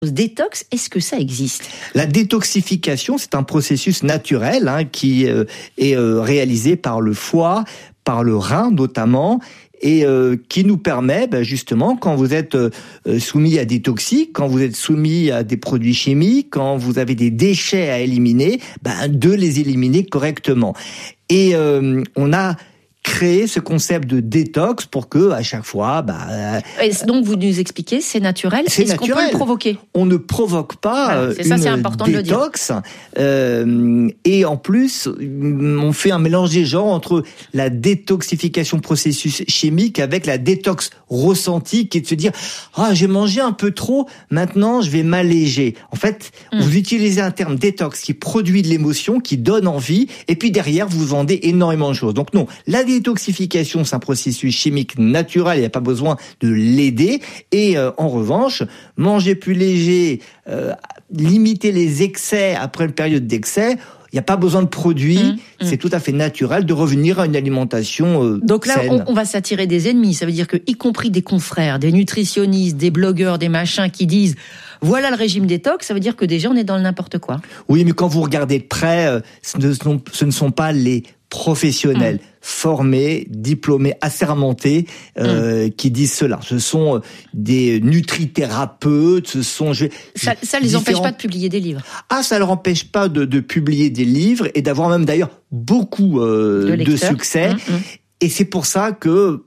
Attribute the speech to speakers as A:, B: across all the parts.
A: Détox, est-ce que ça existe ?
B: La détoxification, c'est un processus naturel qui est réalisé par le foie, par le rein notamment, et qui nous permet justement, quand vous êtes soumis à des toxiques, quand vous êtes soumis à des produits chimiques, quand vous avez des déchets à éliminer, de les éliminer correctement. Et on a créé ce concept de détox pour que à chaque fois
A: donc vous nous expliquez, c'est naturel.
B: C'est
A: Est-ce
B: naturel.
A: qu'on peut le provoquer ?
B: On ne provoque pas
A: c'est important
B: détox, de le dire. Et en plus on fait un mélange des genres entre la détoxification processus chimique avec la détox ressentie, qui est de se dire j'ai mangé un peu trop, maintenant je vais m'alléger. En fait, vous utilisez un terme détox qui produit de l'émotion, qui donne envie, et puis derrière vous vendez énormément de choses. Donc non, la détoxification, c'est un processus chimique naturel, il n'y a pas besoin de l'aider. Et en revanche, manger plus léger, limiter les excès après une période d'excès, il n'y a pas besoin de produits, c'est tout à fait naturel de revenir à une alimentation
A: Donc là,
B: saine.
A: on va s'attirer des ennemis, ça veut dire que, y compris des confrères, des nutritionnistes, des blogueurs, des machins qui disent voilà le régime détox, ça veut dire que déjà on est dans le n'importe quoi.
B: Oui, mais quand vous regardez de près, ce ne sont pas les professionnels formés, diplômés, assermentés qui disent cela. Ce sont des nutrithérapeutes,
A: Ça les empêche pas de publier des livres.
B: Ça leur empêche pas de publier des livres et d'avoir même d'ailleurs beaucoup de succès. Et c'est pour ça que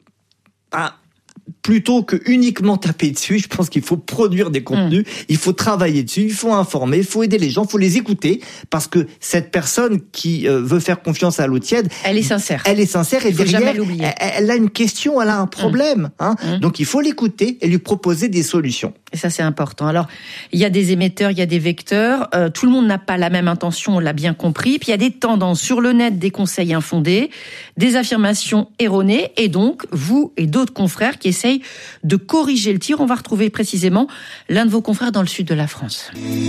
B: plutôt que uniquement taper dessus, je pense qu'il faut produire des contenus, il faut travailler dessus, il faut informer, il faut aider les gens, il faut les écouter, parce que cette personne qui veut faire confiance à l'eau tiède,
A: elle est sincère.
B: Et derrière, elle a une question, elle a un problème. Donc il faut l'écouter et lui proposer des solutions.
A: Et ça, c'est important. Alors, il y a des émetteurs, il y a des vecteurs. Tout le monde n'a pas la même intention, on l'a bien compris. Puis il y a des tendances sur le net, des conseils infondés, des affirmations erronées. Et donc, vous et d'autres confrères qui essayent de corriger le tir. On va retrouver précisément l'un de vos confrères dans le sud de la France.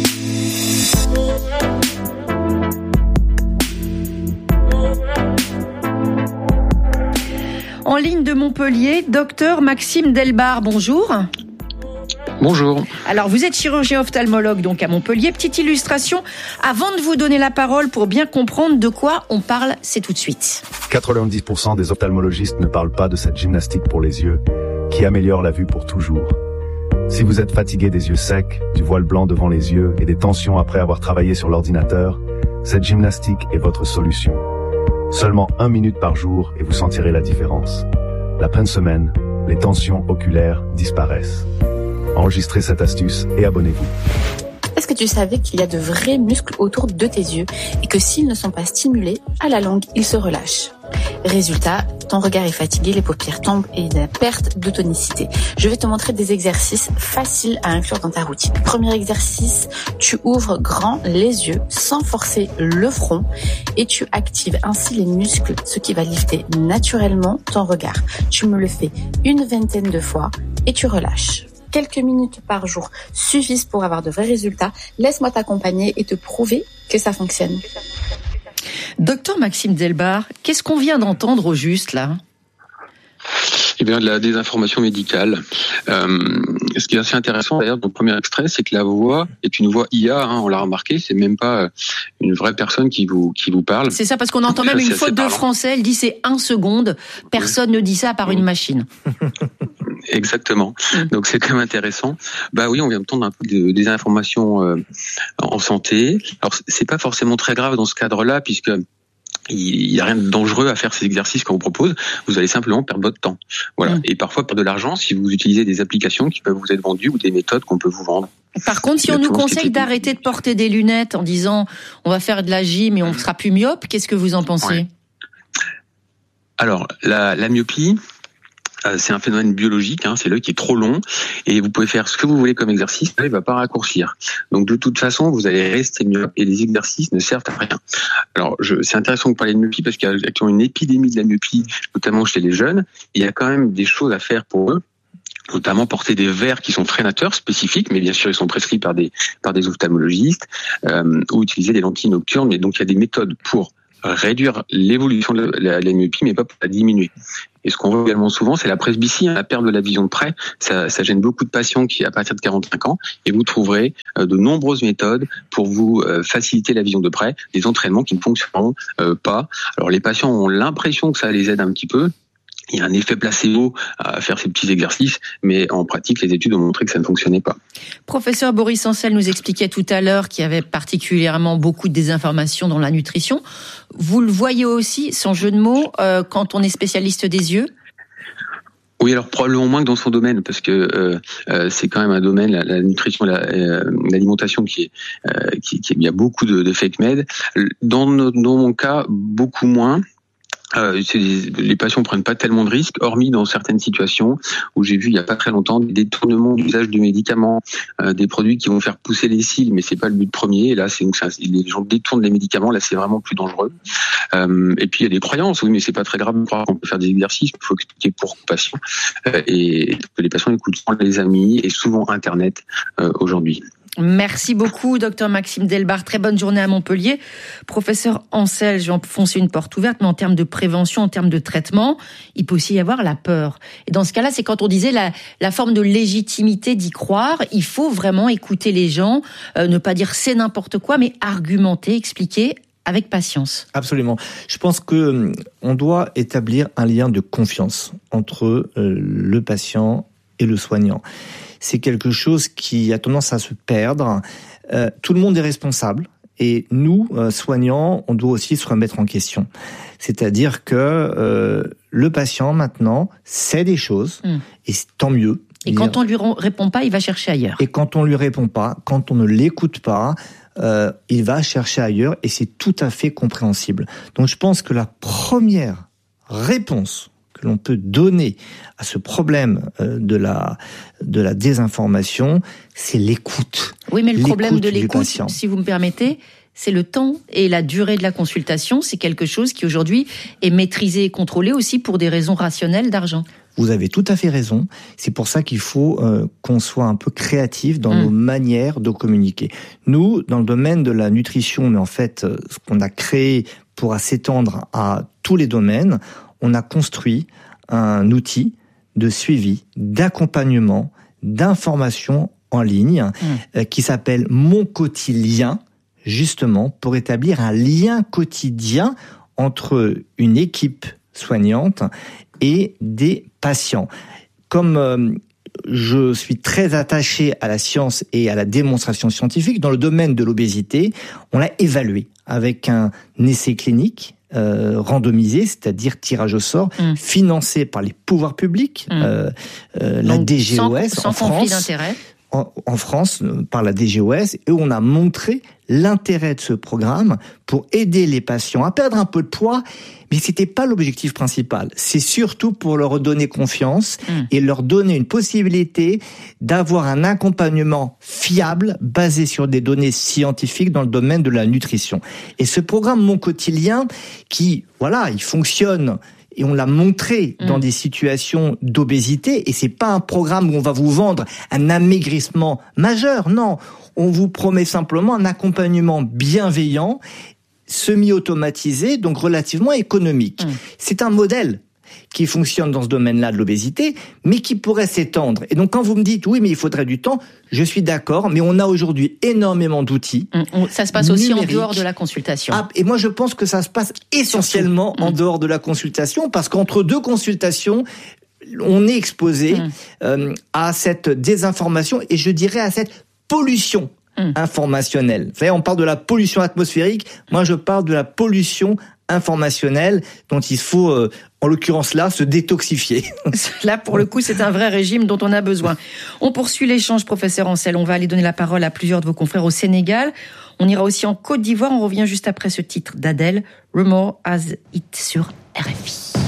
A: En ligne de Montpellier, docteur Maxime Delbar, bonjour.
C: Bonjour. Alors,
A: vous êtes chirurgien ophtalmologue donc à Montpellier. Petite illustration, avant de vous donner la parole pour bien comprendre de quoi on parle, c'est tout de suite.
D: 90% des ophtalmologistes ne parlent pas de cette gymnastique pour les yeux, qui améliore la vue pour toujours. Si vous êtes fatigué des yeux secs, du voile blanc devant les yeux et des tensions après avoir travaillé sur l'ordinateur, cette gymnastique est votre solution. Seulement 1 minute par jour et vous sentirez la différence. La fin de semaine, les tensions oculaires disparaissent. Enregistrez cette astuce et abonnez-vous.
E: Est-ce que tu savais qu'il y a de vrais muscles autour de tes yeux et que s'ils ne sont pas stimulés, à la longue, ils se relâchent? Résultat, ton regard est fatigué, les paupières tombent et il y a perte de tonicité. Je vais te montrer des exercices faciles à inclure dans ta routine. Premier exercice, tu ouvres grand les yeux sans forcer le front et tu actives ainsi les muscles, ce qui va lifter naturellement ton regard. Tu me le fais une 20aine de fois et tu relâches. Quelques minutes par jour suffisent pour avoir de vrais résultats. Laisse-moi t'accompagner et te prouver que ça fonctionne.
A: Docteur Maxime Delbar, qu'est-ce qu'on vient d'entendre au juste là ?
C: Eh bien, de la désinformation médicale. Ce qui est assez intéressant d'ailleurs dans le premier extrait, c'est que la voix est une voix IA, on l'a remarqué, c'est même pas une vraie personne qui vous parle.
A: C'est ça, parce qu'on entend même une faute de français, elle dit c'est 1 seconde, personne ne dit ça à part une machine.
C: Exactement. Donc c'est quand même intéressant. Oui, on vient de tendre un peu des informations en santé. Alors c'est pas forcément très grave dans ce cadre-là, puisque il n'y a rien de dangereux à faire ces exercices qu'on vous propose. Vous allez simplement perdre votre temps. Voilà. Et parfois perdre de l'argent si vous utilisez des applications qui peuvent vous être vendues ou des méthodes qu'on peut vous vendre.
A: Par contre, si on nous conseille d'arrêter de porter des lunettes en disant on va faire de la gym et on sera plus myope, qu'est-ce que vous en pensez ?
C: Alors, la myopie, c'est un phénomène biologique, c'est l'œil qui est trop long et vous pouvez faire ce que vous voulez comme exercice, l'œil va pas raccourcir. Donc de toute façon, vous allez rester myope et les exercices ne servent à rien. Alors c'est intéressant de parler de myopie parce qu'il y a actuellement une épidémie de la myopie, notamment chez les jeunes. Il y a quand même des choses à faire pour eux, notamment porter des verres qui sont freinateurs spécifiques, mais bien sûr ils sont prescrits par des ophtalmologistes, ou utiliser des lentilles nocturnes. Et donc il y a des méthodes pour réduire l'évolution de la myopie, mais pas pour la diminuer. Et ce qu'on voit également souvent, c'est la presbytie, la perte de la vision de près. Ça gêne beaucoup de patients qui, à partir de 45 ans, et vous trouverez de nombreuses méthodes pour vous faciliter la vision de près, des entraînements qui ne fonctionneront pas. Alors les patients ont l'impression que ça les aide un petit peu. Il y a un effet placebo à faire ces petits exercices, mais en pratique, les études ont montré que ça ne fonctionnait pas.
A: Professeur Boris Ancel nous expliquait tout à l'heure qu'il y avait particulièrement beaucoup de désinformation dans la nutrition. Vous le voyez aussi, sans jeu de mots, quand on est spécialiste des yeux ?
C: Oui, alors probablement moins que dans son domaine, parce que c'est quand même un domaine, la nutrition, l'alimentation il y a beaucoup de fake med. Dans mon cas, beaucoup moins. Les patients prennent pas tellement de risques, hormis dans certaines situations où j'ai vu il y a pas très longtemps des détournements d'usage de médicaments, des produits qui vont faire pousser les cils, mais c'est pas le but premier. Et là, les gens détournent les médicaments. Là, c'est vraiment plus dangereux. Et puis il y a des croyances. Oui, mais c'est pas très grave de croire qu'on peut faire des exercices. Il faut expliquer pour aux patients. Et les patients écoutent souvent les amis et souvent Internet aujourd'hui.
A: Merci beaucoup, docteur Maxime Delbarre. Très bonne journée à Montpellier. Professeur Ancel, je vais enfoncer une porte ouverte, mais en termes de prévention, en termes de traitement, il peut aussi y avoir la peur. Et dans ce cas-là, c'est quand on disait la forme de légitimité d'y croire. Il faut vraiment écouter les gens, ne pas dire c'est n'importe quoi, mais argumenter, expliquer avec patience.
B: Absolument. Je pense que on doit établir un lien de confiance entre le patient et le soignant. C'est quelque chose qui a tendance à se perdre. Tout le monde est responsable. Et nous, soignants, on doit aussi se remettre en question. C'est-à-dire que le patient, maintenant, sait des choses, et tant mieux.
A: Et quand on lui répond pas, il va chercher ailleurs.
B: Et quand on lui répond pas, quand on ne l'écoute pas, il va chercher ailleurs, et c'est tout à fait compréhensible. Donc je pense que la première réponse que l'on peut donner à ce problème de la désinformation, c'est l'écoute.
A: Oui, mais le problème de l'écoute, si vous me permettez, c'est le temps et la durée de la consultation. C'est quelque chose qui aujourd'hui est maîtrisé et contrôlé aussi pour des raisons rationnelles d'argent.
B: Vous avez tout à fait raison. C'est pour ça qu'il faut qu'on soit un peu créatif dans nos manières de communiquer. Nous, dans le domaine de la nutrition, mais en fait, ce qu'on a créé pour s'étendre à tous les domaines, on a construit un outil de suivi, d'accompagnement, d'information en ligne qui s'appelle Mon Quotidien, justement pour établir un lien quotidien entre une équipe soignante et des patients. Comme je suis très attaché à la science et à la démonstration scientifique, dans le domaine de l'obésité, on l'a évalué avec un essai clinique randomisé, c'est-à-dire tirage au sort, financé par les pouvoirs publics, la DGOS
A: sans conflit d'intérêt.
B: En France, par la DGOS, et on a montré l'intérêt de ce programme pour aider les patients à perdre un peu de poids, mais c'était pas l'objectif principal. C'est surtout pour leur donner confiance et leur donner une possibilité d'avoir un accompagnement fiable basé sur des données scientifiques dans le domaine de la nutrition. Et ce programme Mon Quotidien, qui, voilà, il fonctionne. Et on l'a montré dans des situations d'obésité. Et c'est pas un programme où on va vous vendre un amaigrissement majeur. Non, on vous promet simplement un accompagnement bienveillant, semi-automatisé, donc relativement économique. C'est un modèle qui fonctionne dans ce domaine-là de l'obésité, mais qui pourrait s'étendre. Et donc, quand vous me dites, oui, mais il faudrait du temps, je suis d'accord, mais on a aujourd'hui énormément d'outils.
A: Ça se passe aussi en dehors de la consultation.
B: Et moi, je pense que ça se passe essentiellement en dehors de la consultation, parce qu'entre deux consultations, on est exposé à cette désinformation, et je dirais à cette pollution informationnelle. Vous savez, on parle de la pollution atmosphérique, moi je parle de la pollution informationnelle dont il faut, en l'occurrence là, se détoxifier.
A: Là, pour le coup, c'est un vrai régime dont on a besoin. On poursuit l'échange, professeur Ancel. On va aller donner la parole à plusieurs de vos confrères au Sénégal. On ira aussi en Côte d'Ivoire. On revient juste après ce titre d'Adèle, Rumor Has It sur RFI.